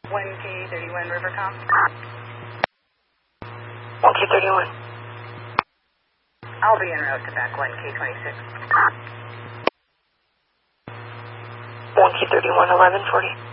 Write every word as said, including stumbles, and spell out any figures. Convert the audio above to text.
one K thirty-one Rivercom. one K thirty-one. I'll be en route to back one K twenty-six. one K thirty-one, eleven forty.